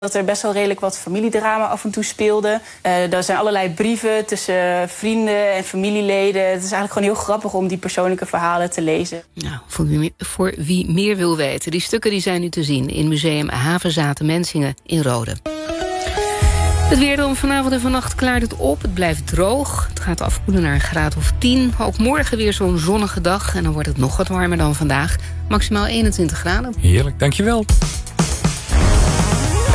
dat er best wel redelijk wat familiedrama af en toe speelde. Er zijn allerlei brieven tussen vrienden en familieleden. Het is eigenlijk gewoon heel grappig om die persoonlijke verhalen te lezen. Nou, voor wie meer wil weten. Die stukken die zijn nu te zien in Museum Havenzaten Mensingen in Rode. Het weer dan vanavond en vannacht klaart het op. Het blijft droog. Het gaat afkoelen naar een graad of 10. Ook morgen weer zo'n zonnige dag. En dan wordt het nog wat warmer dan vandaag. Maximaal 21 graden. Heerlijk, dankjewel.